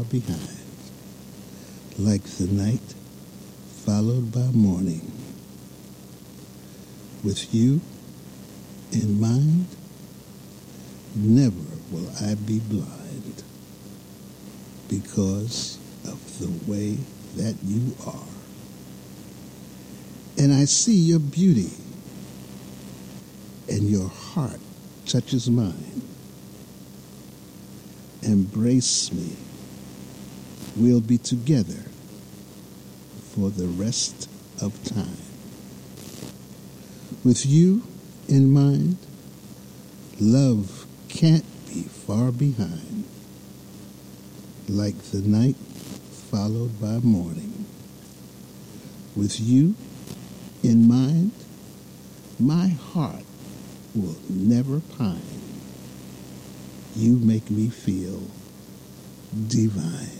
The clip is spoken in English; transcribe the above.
behind, like the night followed by morning. With you in mind, never will I be blind because of the way that you are. And I see your beauty, and your heart touches mine. Embrace me. We'll be together for the rest of time. With you in mind, love can't be far behind, like the night followed by morning. With you in mind, my heart will never pine. You make me feel divine.